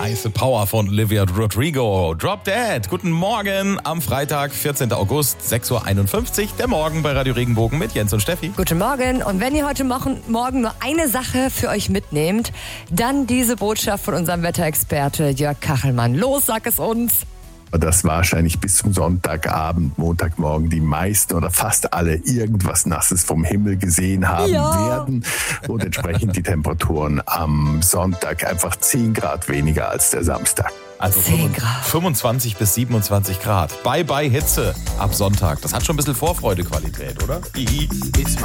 Heiße Power von Olivia Rodrigo. Drop Dead. Guten Morgen am Freitag, 14. August, 6.51 Uhr. Der Morgen bei Radio Regenbogen mit Jens und Steffi. Guten Morgen. Und wenn ihr heute Morgen nur eine Sache für euch mitnehmt, dann diese Botschaft von unserem Wetterexperte Jörg Kachelmann. Los, sag es uns. Dass wahrscheinlich bis zum Sonntagabend, Montagmorgen die meisten oder fast alle irgendwas Nasses vom Himmel gesehen haben werden und entsprechend die Temperaturen am Sonntag einfach 10 Grad weniger als der Samstag. Also 25 bis 27 Grad. Bye bye Hitze ab Sonntag. Das hat schon ein bisschen Vorfreudequalität, oder?